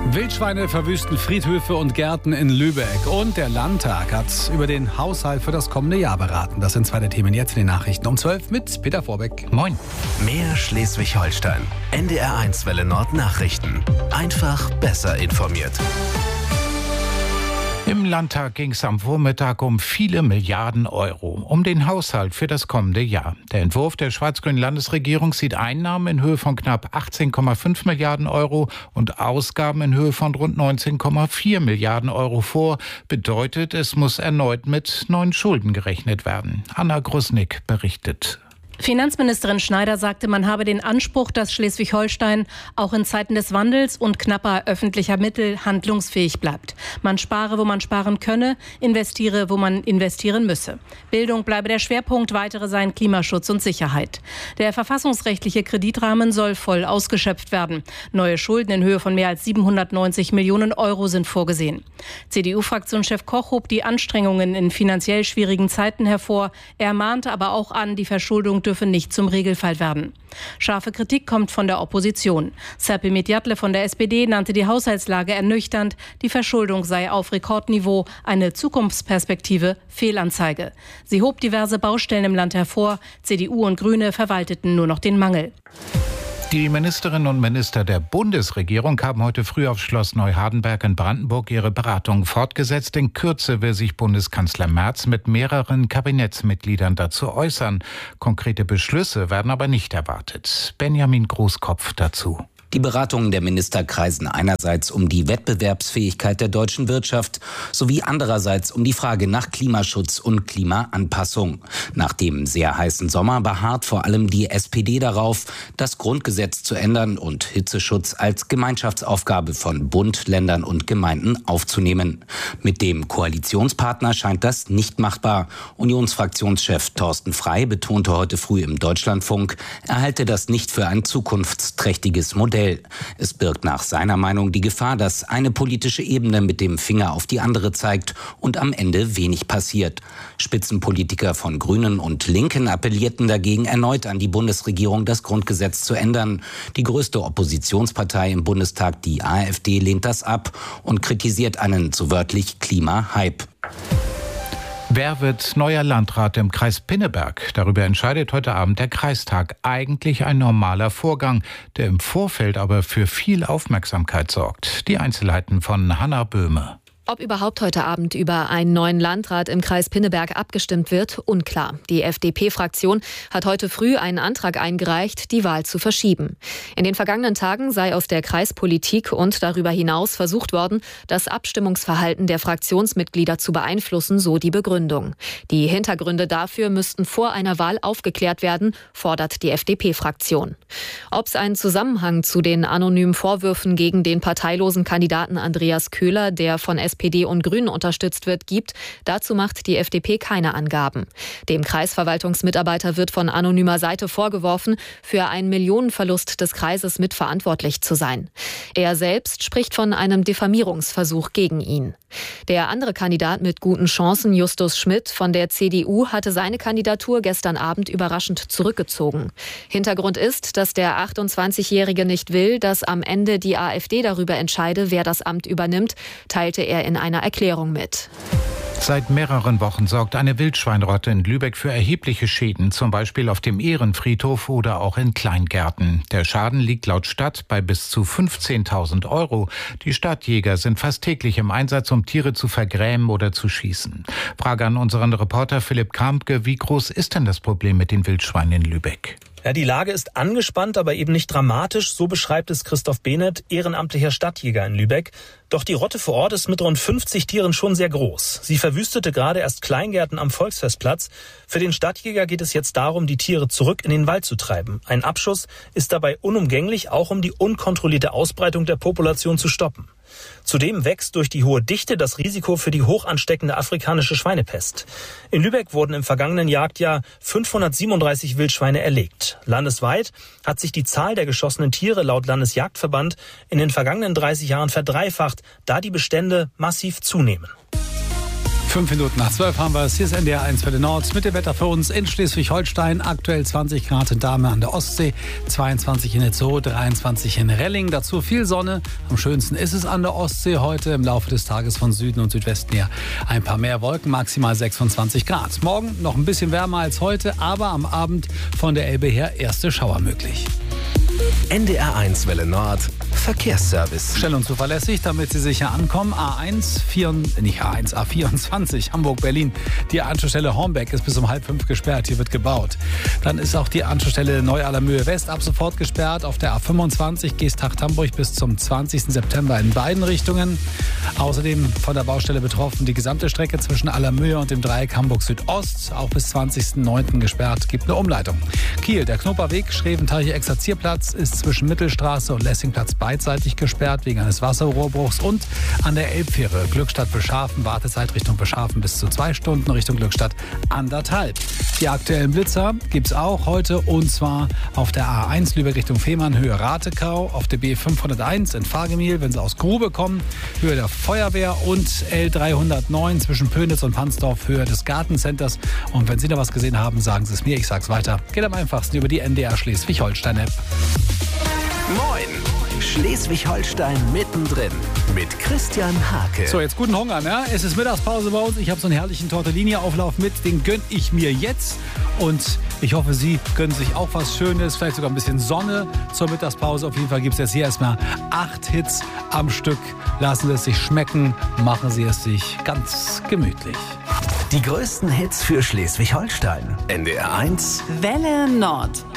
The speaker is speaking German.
Wildschweine verwüsten Friedhöfe und Gärten in Lübeck. Und der Landtag hat über den Haushalt für das kommende Jahr beraten. Das sind zwei der Themen jetzt in den Nachrichten um 12 mit Peter Vorbeck. Moin. Mehr Schleswig-Holstein. NDR1 Welle Nord Nachrichten. Einfach besser informiert. Im Landtag ging es am Vormittag um viele Milliarden Euro, um den Haushalt für das kommende Jahr. Der Entwurf der schwarz-grünen Landesregierung sieht Einnahmen in Höhe von knapp 18,5 Milliarden Euro und Ausgaben in Höhe von rund 19,4 Milliarden Euro vor. Bedeutet, es muss erneut mit neuen Schulden gerechnet werden. Anna Grusnick berichtet. Finanzministerin Schneider sagte, man habe den Anspruch, dass Schleswig-Holstein auch in Zeiten des Wandels und knapper öffentlicher Mittel handlungsfähig bleibt. Man spare, wo man sparen könne, investiere, wo man investieren müsse. Bildung bleibe der Schwerpunkt, weitere seien Klimaschutz und Sicherheit. Der verfassungsrechtliche Kreditrahmen soll voll ausgeschöpft werden. Neue Schulden in Höhe von mehr als 790 Millionen Euro sind vorgesehen. CDU-Fraktionschef Koch hob die Anstrengungen in finanziell schwierigen Zeiten hervor. Er mahnte aber auch an, die Verschuldung dürfe nicht zum Regelfall werden. Scharfe Kritik kommt von der Opposition. Serpil Medjatle von der SPD nannte die Haushaltslage ernüchternd. Die Verschuldung sei auf Rekordniveau, eine Zukunftsperspektive Fehlanzeige. Sie hob diverse Baustellen im Land hervor. CDU und Grüne verwalteten nur noch den Mangel. Die Ministerinnen und Minister der Bundesregierung haben heute früh auf Schloss Neuhardenberg in Brandenburg ihre Beratungen fortgesetzt. In Kürze will sich Bundeskanzler Merz mit mehreren Kabinettsmitgliedern dazu äußern. Konkrete Beschlüsse werden aber nicht erwartet. Benjamin Großkopf dazu. Die Beratungen der Minister kreisen einerseits um die Wettbewerbsfähigkeit der deutschen Wirtschaft sowie andererseits um die Frage nach Klimaschutz und Klimaanpassung. Nach dem sehr heißen Sommer beharrt vor allem die SPD darauf, das Grundgesetz zu ändern und Hitzeschutz als Gemeinschaftsaufgabe von Bund, Ländern und Gemeinden aufzunehmen. Mit dem Koalitionspartner scheint das nicht machbar. Unionsfraktionschef Thorsten Frey betonte heute früh im Deutschlandfunk, er halte das nicht für ein zukunftsträchtiges Modell. Es birgt nach seiner Meinung die Gefahr, dass eine politische Ebene mit dem Finger auf die andere zeigt und am Ende wenig passiert. Spitzenpolitiker von Grünen und Linken appellierten dagegen erneut an die Bundesregierung, das Grundgesetz zu ändern. Die größte Oppositionspartei im Bundestag, die AfD, lehnt das ab und kritisiert einen so wörtlich Klima-Hype. Wer wird neuer Landrat im Kreis Pinneberg? Darüber entscheidet heute Abend der Kreistag. Eigentlich ein normaler Vorgang, der im Vorfeld aber für viel Aufmerksamkeit sorgt. Die Einzelheiten von Hanna Böhme. Ob überhaupt heute Abend über einen neuen Landrat im Kreis Pinneberg abgestimmt wird, unklar. Die FDP-Fraktion hat heute früh einen Antrag eingereicht, die Wahl zu verschieben. In den vergangenen Tagen sei aus der Kreispolitik und darüber hinaus versucht worden, das Abstimmungsverhalten der Fraktionsmitglieder zu beeinflussen, so die Begründung. Die Hintergründe dafür müssten vor einer Wahl aufgeklärt werden, fordert die FDP-Fraktion. Ob es einen Zusammenhang zu den anonymen Vorwürfen gegen den parteilosen Kandidaten Andreas Köhler, der von SPD und Grünen unterstützt wird, gibt, dazu macht die FDP keine Angaben. Dem Kreisverwaltungsmitarbeiter wird von anonymer Seite vorgeworfen, für einen Millionenverlust des Kreises mitverantwortlich zu sein. Er selbst spricht von einem Diffamierungsversuch gegen ihn. Der andere Kandidat mit guten Chancen, Justus Schmidt von der CDU, hatte seine Kandidatur gestern Abend überraschend zurückgezogen. Hintergrund ist, dass der 28-Jährige nicht will, dass am Ende die AfD darüber entscheide, wer das Amt übernimmt, teilte er in einer Erklärung mit. Seit mehreren Wochen sorgt eine Wildschweinrotte in Lübeck für erhebliche Schäden, zum Beispiel auf dem Ehrenfriedhof oder auch in Kleingärten. Der Schaden liegt laut Stadt bei bis zu 15.000 €. Die Stadtjäger sind fast täglich im Einsatz, um Tiere zu vergrämen oder zu schießen. Frage an unseren Reporter Philipp Kampke, wie groß ist denn das Problem mit den Wildschweinen in Lübeck? Ja, die Lage ist angespannt, aber eben nicht dramatisch. So beschreibt es Christoph Behnert, ehrenamtlicher Stadtjäger in Lübeck. Doch die Rotte vor Ort ist mit rund 50 Tieren schon sehr groß. Sie verwüstete gerade erst Kleingärten am Volksfestplatz. Für den Stadtjäger geht es jetzt darum, die Tiere zurück in den Wald zu treiben. Ein Abschuss ist dabei unumgänglich, auch um die unkontrollierte Ausbreitung der Population zu stoppen. Zudem wächst durch die hohe Dichte das Risiko für die hoch ansteckende afrikanische Schweinepest. In Lübeck wurden im vergangenen Jagdjahr 537 Wildschweine erlegt. Landesweit hat sich die Zahl der geschossenen Tiere laut Landesjagdverband in den vergangenen 30 Jahren verdreifacht, da die Bestände massiv zunehmen. 5 Minuten nach 12 haben wir es. Hier ist NDR 1 Welle Nord mit dem Wetter für uns in Schleswig-Holstein. Aktuell 20 Grad in Dahme an der Ostsee, 22 in Itzehoe, 23 in Relling. Dazu viel Sonne. Am schönsten ist es an der Ostsee heute. Im Laufe des Tages von Süden und Südwesten her ein paar mehr Wolken, maximal 26 Grad. Morgen noch ein bisschen wärmer als heute, aber am Abend von der Elbe her erste Schauer möglich. NDR 1 Welle Nord Verkehrsservice. Schnell und zuverlässig, damit Sie sicher ankommen. A24 Hamburg-Berlin. Die Anschlussstelle Hornbeck ist bis um 4:30 gesperrt. Hier wird gebaut. Dann ist auch die Anschlussstelle Neu-Allermöhe West ab sofort gesperrt. Auf der A25 Geesthacht-Hamburg bis zum 20. September in beiden Richtungen. Außerdem von der Baustelle betroffen die gesamte Strecke zwischen Allermöhe und dem Dreieck Hamburg-Südost. Auch bis 20.09. gesperrt. Gibt eine Umleitung. Kiel, der Knoperweg, Schreventeich-Exerzierplatz ist zwischen Mittelstraße und Lessingplatz beidseitig gesperrt wegen eines Wasserrohrbruchs. Und an der Elbfähre Glückstadt-Beschhafen, Wartezeit Richtung Beschhafen bis zu 2 Stunden, Richtung Glückstadt 1,5. Die aktuellen Blitzer gibt es auch heute, und zwar auf der A1 Lübeck Richtung Fehmarn, Höhe Ratekau, auf der B501 in Fahrgemühl, wenn Sie aus Grube kommen, Höhe der Feuerwehr, und L309 zwischen Pönitz und Pansdorf, Höhe des Gartencenters. Und wenn Sie da was gesehen haben, sagen Sie es mir, ich sag's weiter. Geht am einfachsten über die NDR Schleswig-Holstein-App. Moin! Schleswig-Holstein mittendrin mit Christian Hake. So, jetzt guten Hunger, ne? Es ist Mittagspause bei uns. Ich habe so einen herrlichen Tortellini-Auflauf mit. Den gönne ich mir jetzt. Und ich hoffe, Sie gönnen sich auch was Schönes. Vielleicht sogar ein bisschen Sonne zur Mittagspause. Auf jeden Fall gibt es jetzt hier erstmal 8 Hits am Stück. Lassen Sie es sich schmecken. Machen Sie es sich ganz gemütlich. Die größten Hits für Schleswig-Holstein. NDR 1 Welle Nord.